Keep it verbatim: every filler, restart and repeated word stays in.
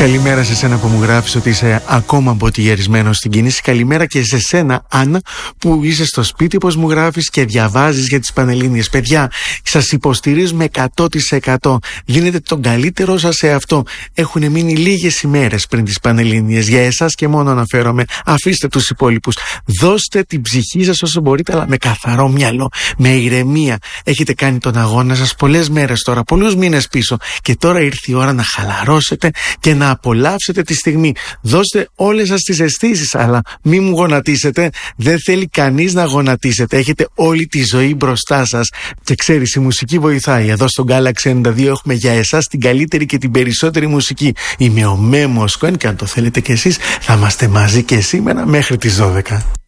Καλημέρα σε σένα που μου γράφεις ότι είσαι ακόμα μποτιγερισμένος στην κίνηση. Καλημέρα και σε σένα, Άννα, που είσαι στο σπίτι, όπως μου γράφεις και διαβάζεις για τις Πανελλήνιες. Παιδιά, σας υποστηρίζουμε εκατό τοις εκατό. Δίνετε τον καλύτερό σας σε αυτό. Έχουν μείνει λίγες ημέρες πριν τις Πανελλήνιες. Για εσάς και μόνο αναφέρομαι. Αφήστε τους υπόλοιπους. Δώστε την ψυχή σας όσο μπορείτε, αλλά με καθαρό μυαλό, με ηρεμία. Έχετε κάνει τον αγώνα σας πολλές μέρες τώρα, πολλούς μήνες πίσω. Και τώρα ήρθε η ώρα να χαλαρώσετε και να απολαύσετε τη στιγμή. Δώστε όλες σας τις αισθήσεις, αλλά μη μου γονατίσετε. Δεν θέλει κανείς να γονατίσετε. Έχετε όλη τη ζωή μπροστά σας. Και ξέρεις, η μουσική βοηθάει. Εδώ στο Galaxy ενενήντα δύο έχουμε για εσάς την καλύτερη και την περισσότερη μουσική. Είμαι ο Μέμος Κοέν και αν το θέλετε κι εσείς θα είμαστε μαζί και σήμερα μέχρι τις δώδεκα.